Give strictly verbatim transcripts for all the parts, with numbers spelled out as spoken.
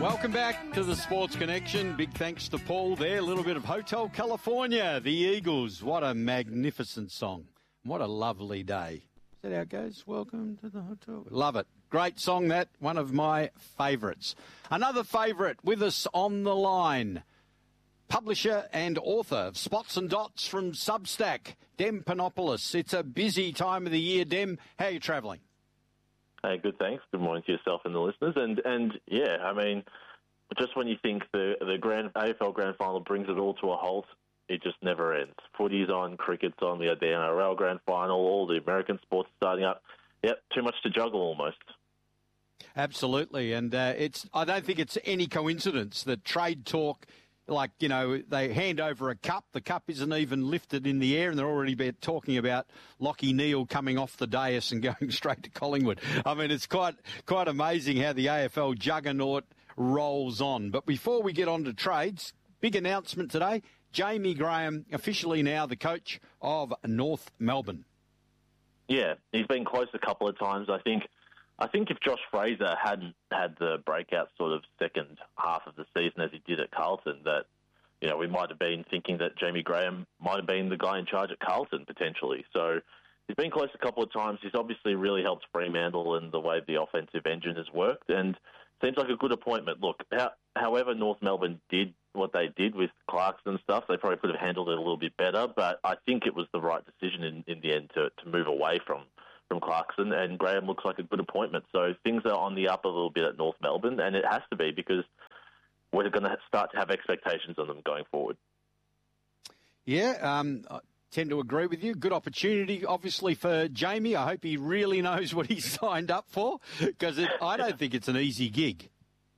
Welcome back to the Sports Connection. Big thanks to Paul there. A little bit of Hotel California, the Eagles. What a magnificent song. What a lovely day. Is that how it goes? Welcome to the hotel. Love it. Great song, that. One of my favourites. Another favourite with us on the line. Publisher and author of Spots and Dots from Substack, Dem Panopoulos. It's a busy time of the year, Dem. How are you travelling? Hey, good, thanks. Good morning to yourself and the listeners. And, and yeah, I mean, just when you think the the grand A F L Grand Final brings it all to a halt, it just never ends. Footy's on, cricket's on, we had the N R L Grand Final, all the American sports starting up. Yep, too much to juggle almost. Absolutely, and uh, it's. I don't think it's any coincidence that trade talk, like, you know, they hand over a cup, the cup isn't even lifted in the air, and they're already be talking about Lachie Neale coming off the dais and going straight to Collingwood. I mean, it's quite quite amazing how the A F L juggernaut rolls on. But before we get on to trades, big announcement today. Jamie Graham, officially now the coach of North Melbourne. Yeah, he's been close a couple of times. I think I think if Josh Fraser hadn't had the breakout sort of second half of the season as he did at Carlton, that, you know, we might have been thinking that Jamie Graham might have been the guy in charge at Carlton potentially. So he's been close a couple of times. He's obviously really helped Fremantle and the way the offensive engine has worked, and seems like a good appointment. Look, how, however North Melbourne did what they did with Clarkson and stuff, they probably could have handled it a little bit better, but I think it was the right decision in, in the end to, to move away from, from Clarkson, and Graham looks like a good appointment. So things are on the up a little bit at North Melbourne, and it has to be because we're going to start to have expectations on them going forward. Yeah, um, I tend to agree with you. Good opportunity, obviously, for Jamie. I hope he really knows what he's signed up for, because I don't think it's an easy gig.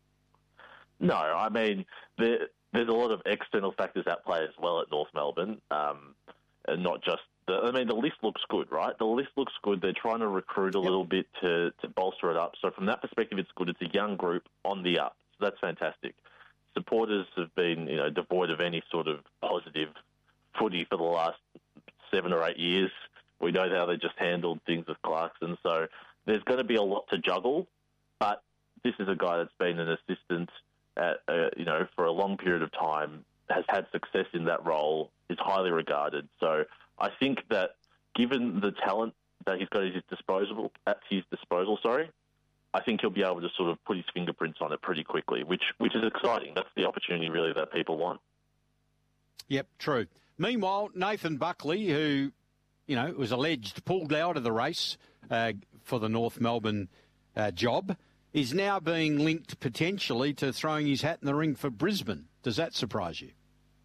No, I mean, there, there's a lot of external factors at play as well at North Melbourne, um, and not just the, I mean, the list looks good, right? The list looks good. They're trying to recruit a yep. little bit to, to bolster it up. So from that perspective, it's good. It's a young group on the up. So that's fantastic. Supporters have been, you know, devoid of any sort of positive footy for the last seven or eight years. We know how they just handled things with Clarkson. So there's going to be a lot to juggle, but this is a guy that's been an assistant at, uh, you know, for a long period of time, has had success in that role, is highly regarded. So I think that given the talent that he's got at his disposal, at his disposal, sorry, I think he'll be able to sort of put his fingerprints on it pretty quickly, which which is exciting. That's the opportunity really that people want. Yep, true. Meanwhile, Nathan Buckley, who, you know, was alleged pulled out of the race uh, for the North Melbourne uh, job, is now being linked potentially to throwing his hat in the ring for Brisbane. Does that surprise you?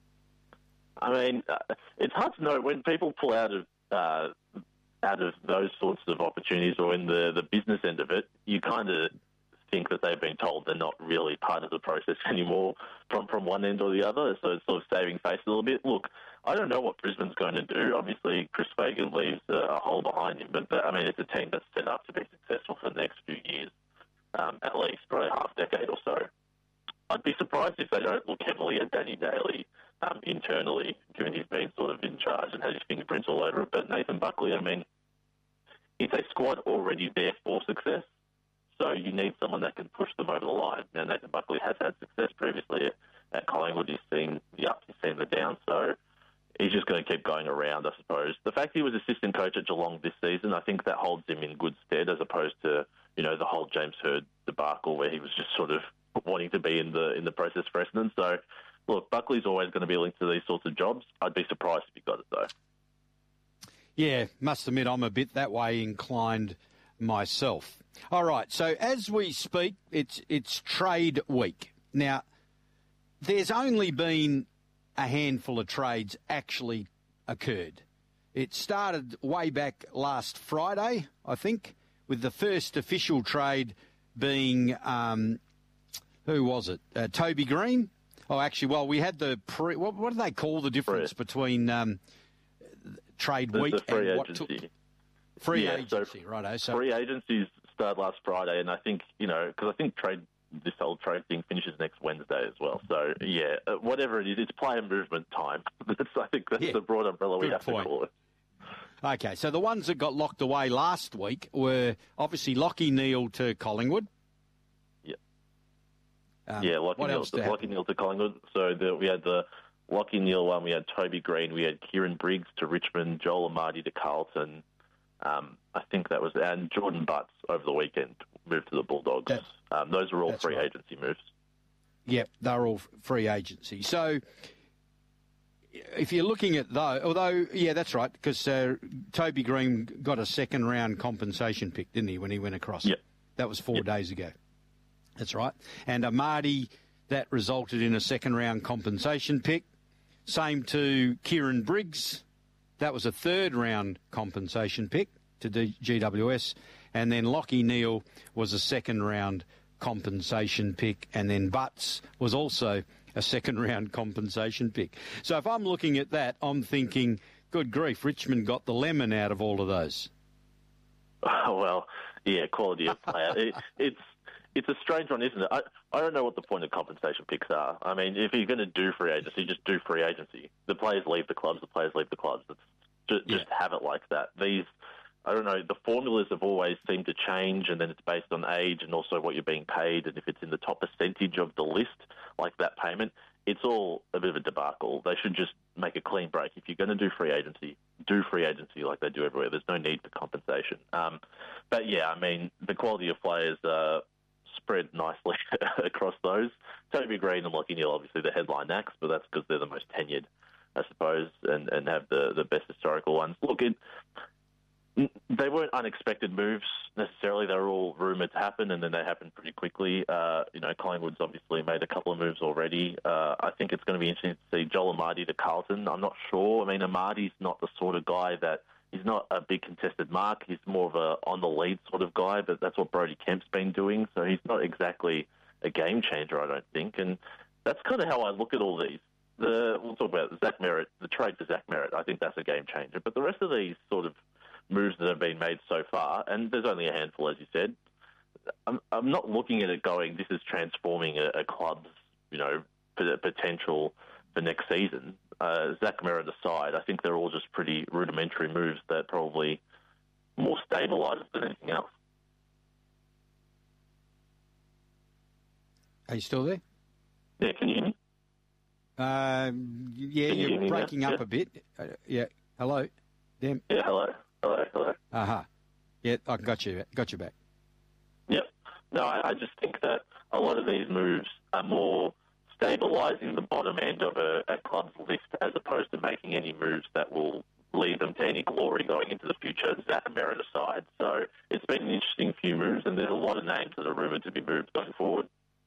I mean, uh, it's hard to know when people pull out of uh, out of those sorts of opportunities or in the, the business end of it. You kind of think that they've been told they're not really part of the process anymore from, from one end or the other, so it's sort of saving face a little bit. Look, I don't know what Brisbane's going to do. Obviously, Chris Fagan leaves a hole behind him, but, I mean, it's a team that's set up to be successful for the next few years. Um, at least for a half decade or so. I'd be surprised if they don't look heavily at Danny Daly um, internally, given he's been sort of in charge and has his fingerprints all over it. But Nathan Buckley, I mean, it's a squad already there for success, so you need someone that can push them over the line. Now, Nathan Buckley has had success previously at, at Collingwood. He's seen the ups, he's seen the downs, so he's just going to keep going around, I suppose. The fact he was assistant coach at Geelong this season, I think that holds him in good stead as opposed to, you know, the whole James Hird debacle where he was just sort of wanting to be in the in the process for Essendon. So, look, Buckley's always going to be linked to these sorts of jobs. I'd be surprised if he got it, though. Yeah, must admit I'm a bit that way inclined myself. All right, so as we speak, it's it's trade week. Now, there's only been a handful of trades actually occurred. It started way back last Friday, I think, with the first official trade being, um, who was it? Uh, Toby Green? Oh, actually, well, we had the pre... What, what do they call the difference free. between um, trade the, week the free and what agency. took... Free yeah, agency, so righto. So free agencies started last Friday, and I think, you know, because I think trade this whole trade thing finishes next Wednesday as well. So, yeah, whatever it is, it's player movement time. That's, I think that's yeah. the broad umbrella we Good have point. to call it. Okay, so the ones that got locked away last week were obviously Lachie Neale to Collingwood. Yep. Um, yeah, Lockie what Neal, else to Lockie Neal to Collingwood. So the, we had the Lockie Neal one, we had Toby Green, we had Kieran Briggs to Richmond, Joel Amartey to Carlton. Um, I think that was, and Jordan Butts over the weekend moved to the Bulldogs. That, um, those were all free right. agency moves. Yep, they're all free agency. So if you're looking at though, although, yeah, that's right, because uh, Toby Green got a second round compensation pick, didn't he, when he went across? Yep. That was four yep. days ago. That's right. And Amartey, that resulted in a second round compensation pick. Same to Kieran Briggs. That was a third round compensation pick to D- G W S. And then Lockie Neal was a second round compensation pick. And then Butts was also a second round compensation pick. So if I'm looking at that, I'm thinking, good grief, Richmond got the lemon out of all of those. Oh, well, yeah, quality of player. it, it's it's a strange one, isn't it? I, I don't know what the point of compensation picks are. I mean, if you're going to do free agency, just do free agency. The players leave the clubs, the players leave the clubs. It's just, just yeah. have it like that. These, I don't know, the formulas have always seemed to change, and then it's based on age and also what you're being paid, and if it's in the top percentage of the list, like that payment, it's all a bit of a debacle. They should just make a clean break. If you're going to do free agency, do free agency like they do everywhere. There's no need for compensation. Um, but, yeah, I mean, the quality of players uh, spread nicely across those. Toby Green and Lockie Neal, obviously, the headline acts, but that's because they're the most tenured, I suppose, and, and have the, the best historical ones. Look, it, they weren't unexpected moves necessarily. They were all rumoured to happen, and then they happened pretty quickly. Uh, you know, Collingwood's obviously made a couple of moves already. Uh, I think it's going to be interesting to see Joel Amartey to Carlton. I'm not sure. I mean, Amartey's not the sort of guy that he's not a big contested mark. He's more of a on the lead sort of guy, but that's what Brody Kemp's been doing. So he's not exactly a game changer, I don't think. And that's kind of how I look at all these. The, we'll talk about Zach Merritt, the trade for Zach Merritt. I think that's a game changer. But the rest of these sort of moves that have been made so far, and there's only a handful, as you said, I'm, I'm not looking at it going, this is transforming a, a club's, you know, potential for next season. Uh, Zach Merritt aside, I think they're all just pretty rudimentary moves that probably more stabilised than anything else. Are you still there? Yeah, can you hear me? Um, yeah, Can you you're hear me breaking now? up Yeah. a bit. Uh, yeah, hello? Damn. Yeah, hello. Hello, hello. Aha. Yeah, I got you. Got you back. Yep. No, I, I just think that a lot of these moves are more stabilising the bottom end of a, a club's list as opposed to making any moves that will lead them to any glory going into the future, Zach Merritt aside. So it's been an interesting few moves, and there's a lot of names that are rumoured to be moved going forward.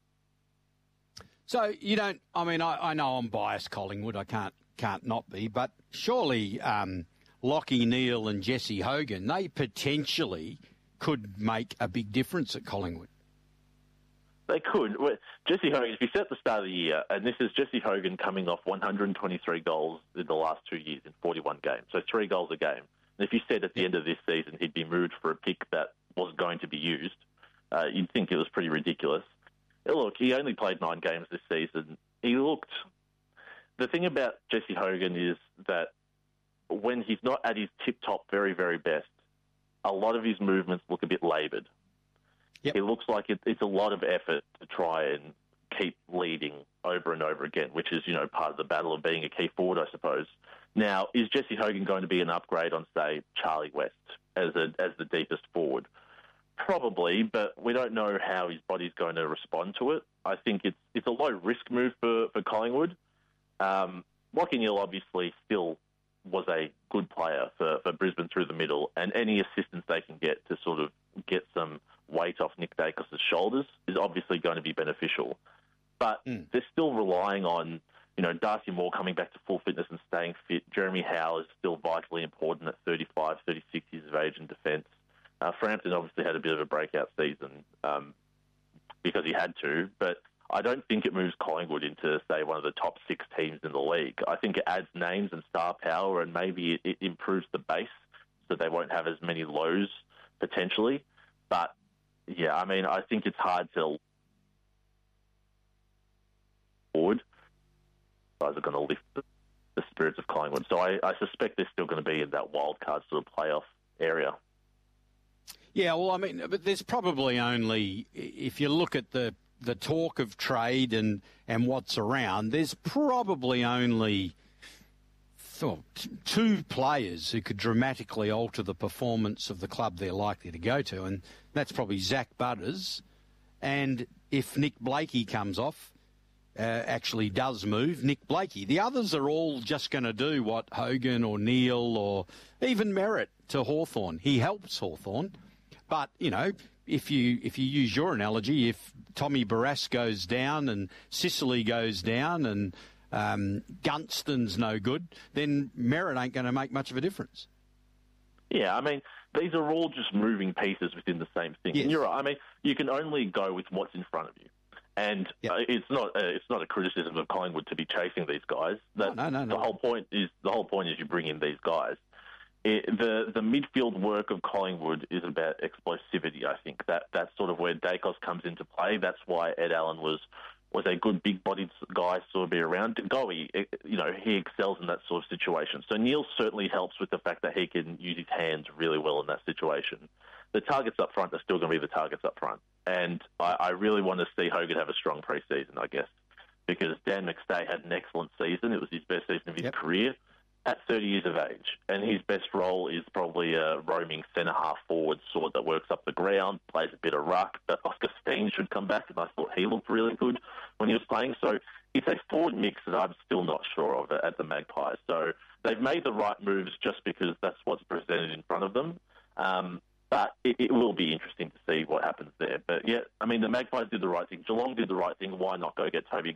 So you don't, I mean, I, I know I'm biased, Collingwood. I can't can't not be, but surely um, Lockie Neal and Jesse Hogan, they potentially could make a big difference at Collingwood. They could. Well, Jesse Hogan, if you set the start of the year, and this is Jesse Hogan coming off one hundred twenty-three goals in the last two years in forty-one games, so three goals a game. And if you said at the end of this season he'd be moved for a pick that was going to be used, uh, you'd think it was pretty ridiculous. Look, he only played nine games this season. He looked... The thing about Jesse Hogan is that when he's not at his tip-top very, very best, a lot of his movements look a bit laboured. Yep. It looks like it, it's a lot of effort to try and keep leading over and over again, which is, you know, part of the battle of being a key forward, I suppose. Now, is Jesse Hogan going to be an upgrade on, say, Charlie West as a, as the deepest forward? Probably, but we don't know how his body's going to respond to it. I think it's it's a low-risk move for, for Collingwood. Um, Lockie Neal obviously still was a good player for, for Brisbane through the middle, and any assistance they can get to sort of get some weight off Nick Dacos' shoulders is obviously going to be beneficial. But mm. they're still relying on, you know, Darcy Moore coming back to full fitness and staying fit. Jeremy Howe is still vitally important at thirty-five, thirty-six years of age in defence. Uh, Frampton obviously had a bit of a breakout season um, because he had to, but I don't think it moves Collingwood into, say, one of the top six teams in the league. I think it adds names and star power, and maybe it, it improves the base so they won't have as many lows potentially. But, yeah, I mean, I think it's hard to forward. Guys are going to lift the, the spirits of Collingwood. So I, I suspect they're still going to be in that wild card sort of playoff area. Yeah, well, I mean, but there's probably only, if you look at the the talk of trade and, and what's around, there's probably only oh, t- two players who could dramatically alter the performance of the club they're likely to go to, and that's probably Zach Butters. And if Nick Blakey comes off, uh, actually does move, Nick Blakey. The others are all just going to do what Hogan or Neil or even Merritt to Hawthorn. He helps Hawthorn. But, you know, if you if you use your analogy, if Tommy Barrass goes down and Sicily goes down and um, Gunston's no good, then Merritt ain't going to make much of a difference. Yeah, I mean, these are all just moving pieces within the same thing. Yes. And you're right. I mean, you can only go with what's in front of you. And yep. uh, it's not uh, it's not a criticism of Collingwood to be chasing these guys. That, no, no, no, the no. whole point is the whole point is you bring in these guys. It, the the midfield work of Collingwood is about explosivity. I think that that's sort of where Dacos comes into play. That's why Ed Allen was was a good big-bodied guy to sort of be around. Goey, you know, he excels in that sort of situation. So Neil certainly helps with the fact that he can use his hands really well in that situation. The targets up front are still going to be the targets up front. And I, I really want to see Hogan have a strong pre-season, I guess, because Dan McStay had an excellent season. It was his best season of his yep. career at thirty years of age. And his best role is probably a roaming centre-half forward sort that works up the ground, plays a bit of ruck. But Oscar Steen should come back, and I thought he looked really good when he was playing. So it's a forward mix that I'm still not sure of at the Magpies. So they've made the right moves just because that's what's presented in front of them. Um, but it, it will be interesting to see what happens there. But, yeah, I mean, the Magpies did the right thing. Geelong did the right thing. Why not go get Toby